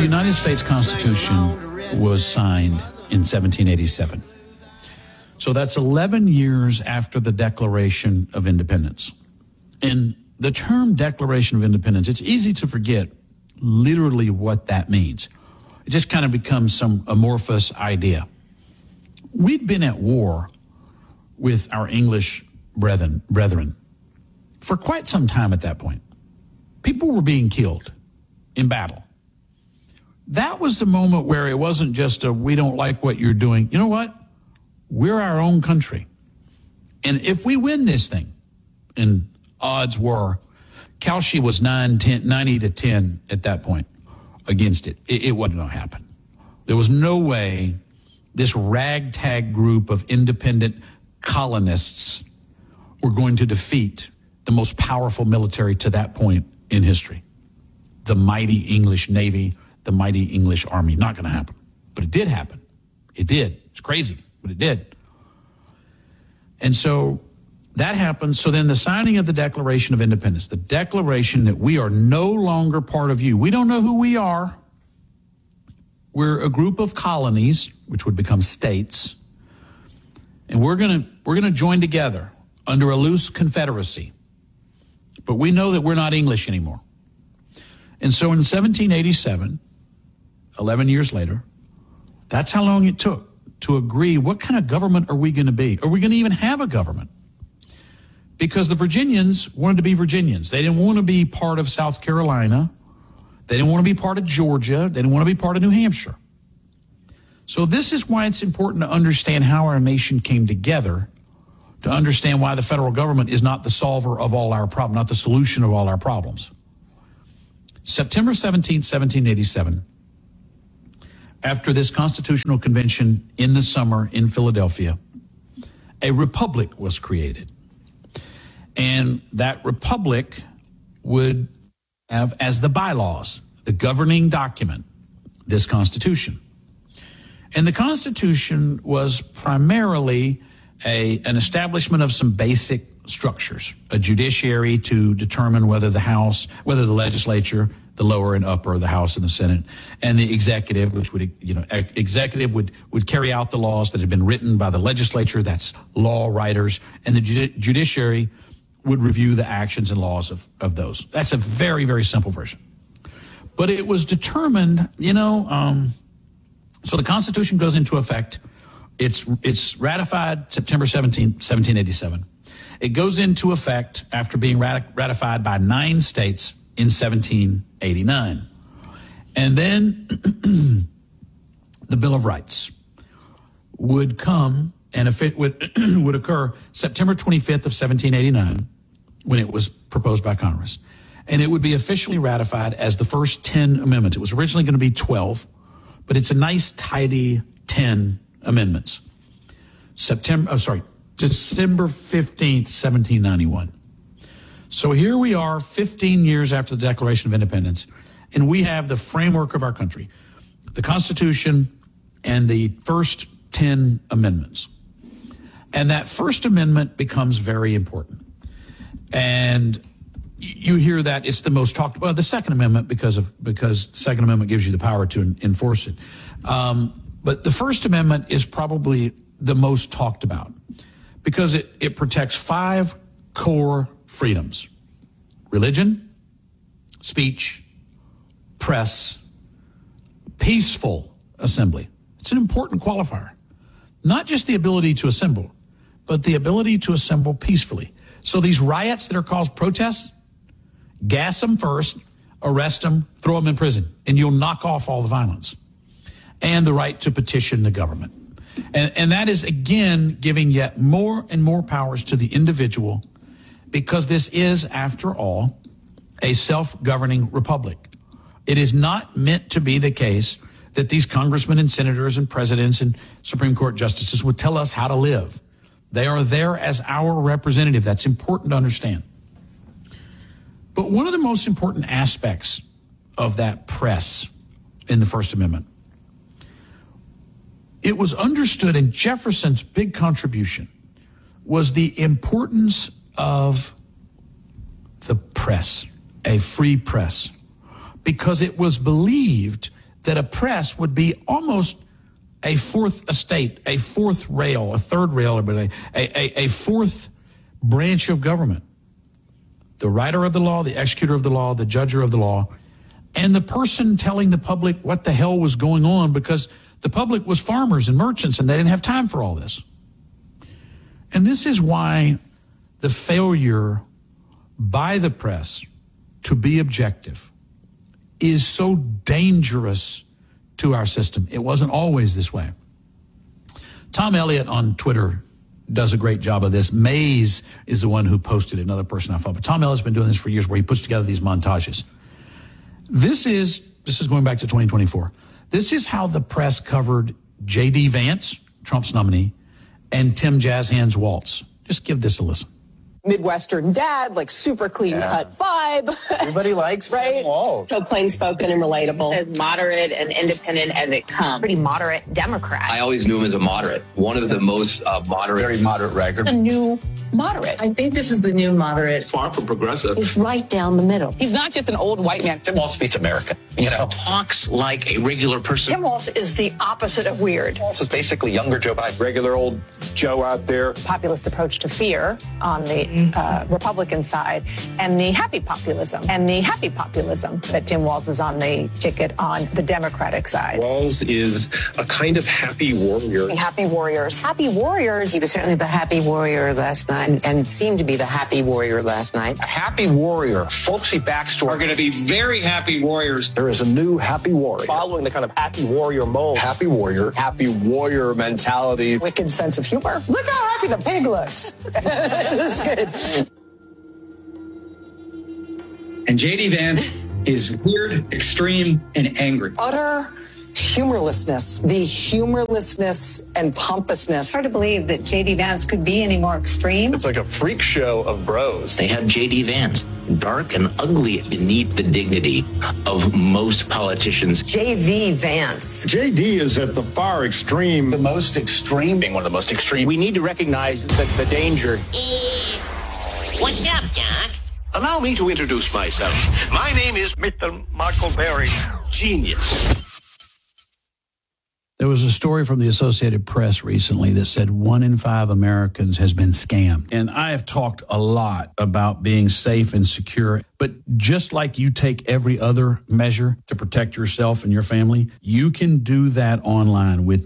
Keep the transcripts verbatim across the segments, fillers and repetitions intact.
The United States Constitution was signed in seventeen eighty-seven. So that's eleven years after the Declaration of Independence. And the term Declaration of Independence, it's easy to forget literally what that means. It just kind of becomes some amorphous idea. We'd been at war with our English brethren, brethren for quite some time at that point. People were being killed in battle. That was the moment where it wasn't just a, we don't like what you're doing. You know what? We're our own country. And if we win this thing, and odds were, Kalshi was nine, ten, ninety to ten at that point against it. It, it wasn't going to happen. There was no way this ragtag group of independent colonists were going to defeat the most powerful military to that point in history. The mighty English Navy, the mighty English Army. Not going to happen. But it did happen. It did. It's crazy, but it did. And so that happened. So then the signing of the Declaration of Independence, the declaration that we are no longer part of you. We don't know who we are. We're a group of colonies, which would become states, and we're going to we're going to join together under a loose confederacy. But we know that we're not English anymore. And so in seventeen eighty-seven, eleven years later, that's how long it took to agree what kind of government are we going to be? Are we going to even have a government? Because the Virginians wanted to be Virginians. They didn't want to be part of South Carolina. They didn't want to be part of Georgia. They didn't want to be part of New Hampshire. So this is why it's important to understand how our nation came together, to understand why the federal government is not the solver of all our problems, not the solution of all our problems. September seventeenth, seventeen eighty-seven, after this constitutional convention in the summer in Philadelphia, a republic was created. And that republic would have as the bylaws, the governing document, this Constitution. And the Constitution was primarily a, an establishment of some basic structures, a judiciary to determine whether the House, whether the legislature, the lower and upper, the House and the Senate, and the executive, which would, you know, executive would, would carry out the laws that had been written by the legislature, that's law writers, and the judi- judiciary would review the actions and laws of, of those. That's a very, very simple version. But it was determined, you know, um, so the Constitution goes into effect. It's it's ratified September seventeenth, seventeen eighty-seven. It goes into effect after being rat- ratified by nine states in seventeen eighty-nine. And then the Bill of Rights would come, and if it would, would occur September twenty-fifth of seventeen eighty-nine, when it was proposed by Congress. And it would be officially ratified as the first ten amendments. It was originally going to be twelve, but it's a nice, tidy ten amendments. September, oh, sorry, December fifteenth, seventeen ninety-one. So here we are fifteen years after the Declaration of Independence, and we have the framework of our country, the Constitution and the first ten amendments. And that First Amendment becomes very important. And you hear that it's the most talked about, well, the Second Amendment, because of because the Second Amendment gives you the power to enforce it. Um, but the First Amendment is probably the most talked about because it, it protects five core freedoms: religion, speech, press, peaceful assembly. It's an important qualifier. Not just the ability to assemble, but the ability to assemble peacefully. So these riots that are caused protests, gas them first, arrest them, throw them in prison, and you'll knock off all the violence. And the right to petition the government. And, and that is, again, giving yet more and more powers to the individual, because this is, after all, a self-governing republic. It is not meant to be the case that these congressmen and senators and presidents and Supreme Court justices would tell us how to live. They are there as our representative. That's important to understand. But one of the most important aspects of that press in the First Amendment, it was understood, and Jefferson's big contribution was the importance of the press, a free press, because it was believed that a press would be almost a fourth estate, a fourth rail, a third rail, but a, a, a fourth branch of government. The writer of the law, the executor of the law, the judger of the law, and the person telling the public what the hell was going on, because the public was farmers and merchants and they didn't have time for all this. And this is why the failure by the press to be objective is so dangerous to our system. It wasn't always this way. Tom Elliott on Twitter does a great job of this. Mays is the one who posted it, another person I follow. But Tom Elliott's been doing this for years, where he puts together these montages. This is, this is going back to twenty twenty-four. This is how the press covered J D. Vance, Trump's nominee, and Tim Jazz Hands Waltz. Just give this a listen. Midwestern dad, like super clean yeah. cut vibe. Everybody likes right? Tim Walz. So plain spoken and relatable. As moderate and independent as it comes. Pretty moderate Democrat. I always knew him as a moderate. One of the most uh, moderate. Very moderate record. A new moderate. I think this is the new moderate. Far from progressive. He's right down the middle. He's not just an old white man. Tim Walz speaks American. You know, talks like a regular person. Tim Walz is the opposite of weird. Walz is basically younger Joe Biden. Regular old Joe out there. Populist approach to fear on the uh, Republican side, and the happy populism, and the happy populism that Tim Walz is on the ticket on the Democratic side. Walz is a kind of happy warrior. Happy warriors. Happy warriors. He was certainly the happy warrior last night, and, and seemed to be the happy warrior last night. A happy warrior, folksy backstory. Are going to be very happy warriors. There is a new happy warrior. Following the kind of happy warrior mold. Happy warrior, happy warrior mentality. Wicked sense of humor. Look how happy the pig looks. That's good. And J D. Vance is weird, extreme, and angry. Utter humorlessness. The humorlessness and pompousness. It's hard to believe that J D. Vance could be any more extreme. It's like a freak show of bros. They have J D. Vance, dark and ugly beneath the dignity of most politicians. J V. Vance. J D is at the far extreme. The most extreme, being one of the most extreme. We need to recognize the, the danger. What's up, Doc? Allow me to introduce myself. My name is Mister Michael Berry. Genius. There was a story from the Associated Press recently that said one in five Americans has been scammed. And I have talked a lot about being safe and secure. But just like you take every other measure to protect yourself and your family, you can do that online. With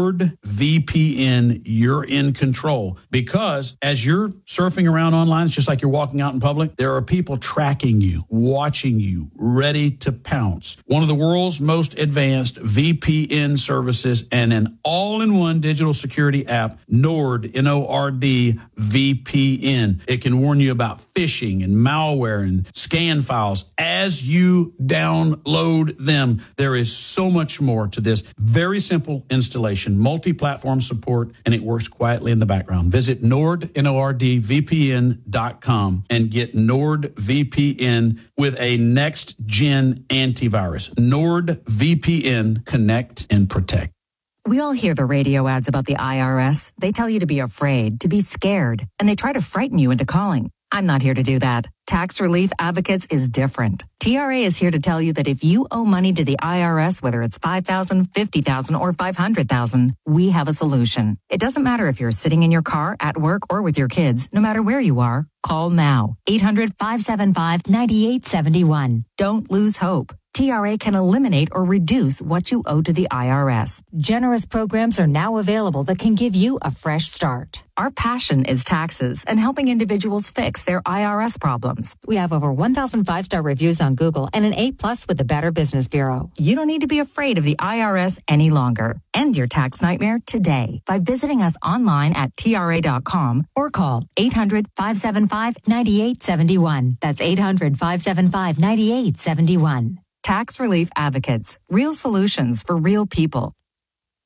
NordVPN, you're in control. Because as you're surfing around online, it's just like you're walking out in public, there are people tracking you, watching you, ready to pounce. One of the world's most advanced V P N services and an all-in-one digital security app, Nord, N O R D, V P N. It can warn you about phishing and malware and scan files as you download them. There is so much more to this. Very simple installation, multi-platform support, and it works quietly in the background. Visit Nord, N O R D, V P N dot com and get NordVPN with a next-gen antivirus. NordVPN, connect and protect. We all hear the radio ads about the I R S. They tell you to be afraid, to be scared, and they try to frighten you into calling. I'm not here to do that. Tax Relief Advocates is different. T R A is here to tell you that if you owe money to the I R S, whether it's five thousand dollars, fifty thousand dollars, or five hundred thousand dollars, we have a solution. It doesn't matter if you're sitting in your car, at work, or with your kids. No matter where you are, call now. eight hundred, five seven five, nine eight seven one. Don't lose hope. T R A can eliminate or reduce what you owe to the I R S. Generous programs are now available that can give you a fresh start. Our passion is taxes and helping individuals fix their I R S problems. We have over one thousand five-star reviews on Google and an A plus with the Better Business Bureau. You don't need to be afraid of the I R S any longer. End your tax nightmare today by visiting us online at T R A dot com or call eight hundred, five seven five, nine eight seven one. That's eight hundred, five seven five, nine eight seven one. Tax Relief Advocates. Real solutions for real people.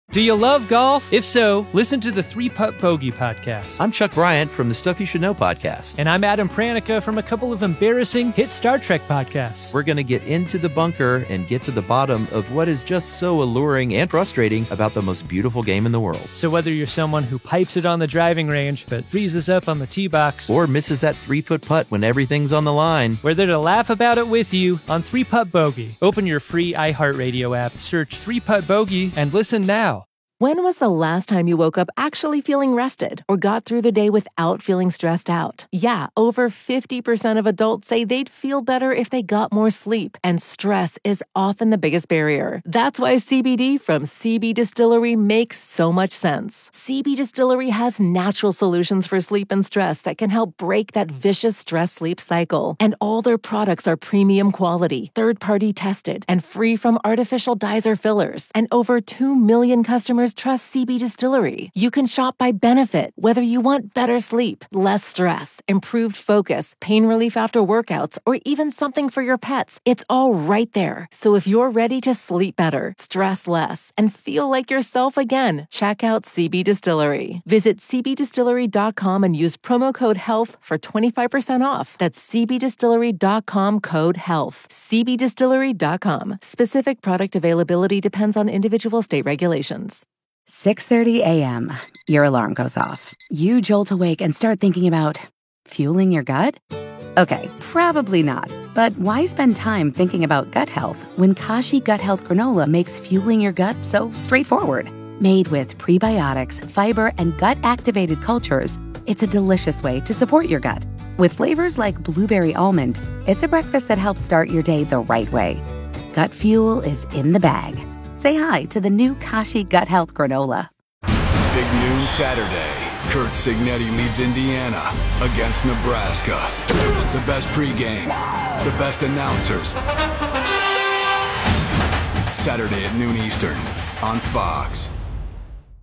Do you love golf? If so, listen to the Three Putt Bogey podcast. I'm Chuck Bryant from the Stuff You Should Know podcast. And I'm Adam Pranica from a couple of embarrassing hit Star Trek podcasts. We're going to get into the bunker and get to the bottom of what is just so alluring and frustrating about the most beautiful game in the world. So whether you're someone who pipes it on the driving range but freezes up on the tee box, or misses that three-foot putt when everything's on the line, we're there to laugh about it with you on Three Putt Bogey. Open your free iHeartRadio app, search Three Putt Bogey, and listen now. When was the last time you woke up actually feeling rested or got through the day without feeling stressed out? Yeah, over fifty percent of adults say they'd feel better if they got more sleep, and stress is often the biggest barrier. That's why C B D from C B Distillery makes so much sense. C B Distillery has natural solutions for sleep and stress that can help break that vicious stress-sleep cycle. And all their products are premium quality, third-party tested, and free from artificial dyes or fillers. And over two million customers trust C B Distillery. You can shop by benefit, whether you want better sleep, less stress, improved focus, pain relief after workouts, or even something for your pets. It's all right there. So if you're ready to sleep better, stress less, and feel like yourself again, check out C B Distillery. Visit c b distillery dot com and use promo code HEALTH for twenty-five percent off. That's c b distillery dot com code HEALTH. c b distillery dot com. Specific product availability depends on individual state regulations. six thirty a.m. Your alarm goes off. You jolt awake and start thinking about fueling your gut? Okay, probably not. But why spend time thinking about gut health when Kashi Gut Health Granola makes fueling your gut so straightforward? Made with prebiotics, fiber, and gut-activated cultures, it's a delicious way to support your gut. With flavors like blueberry almond, it's a breakfast that helps start your day the right way. Gut fuel is in the bag. Say hi to the new Kashi Gut Health Granola. Big noon Saturday. Kurt Signetti leads Indiana against Nebraska. The best pregame, the best announcers. Saturday at noon Eastern on Fox.